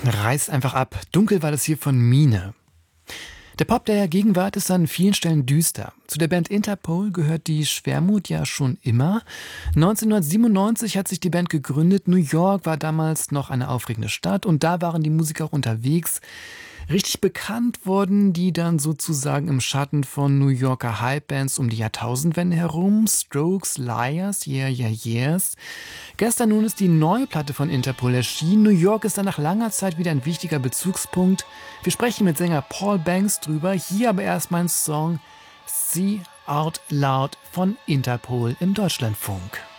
Reißt einfach ab. Dunkel war das hier von Mine. Der Pop der Gegenwart ist an vielen Stellen düster. Zu der Band Interpol gehört die Schwermut ja schon immer. 1997 hat sich die Band gegründet. New York war damals noch eine aufregende Stadt und da waren die Musiker auch unterwegs. Richtig bekannt wurden die dann sozusagen im Schatten von New Yorker Hype-Bands um die Jahrtausendwende herum. Strokes, Liars, Yeah, Yeah, Yeahs. Gestern nun ist die neue Platte von Interpol erschienen. New York ist dann nach langer Zeit wieder ein wichtiger Bezugspunkt. Wir sprechen mit Sänger Paul Banks drüber. Hier aber erstmal ein Song See Out Loud von Interpol im Deutschlandfunk.